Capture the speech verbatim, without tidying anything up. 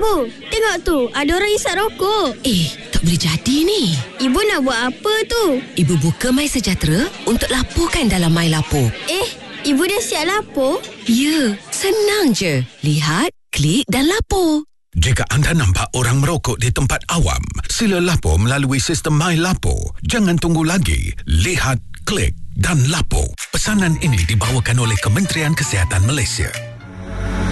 Bu, tengok tu, ada orang isap rokok. Eh, tak boleh jadi ni. Ibu nak buat apa tu? Ibu buka MySejahtera untuk laporkan dalam My Lapor. Eh, ibu dah siap lapor? Ya, senang je. Lihat, klik dan lapor. Jika anda nampak orang merokok di tempat awam, sila lapor melalui sistem My Lapor. Jangan tunggu lagi. Lihat, klik dan lapor. Pesanan ini dibawakan oleh Kementerian Kesihatan Malaysia.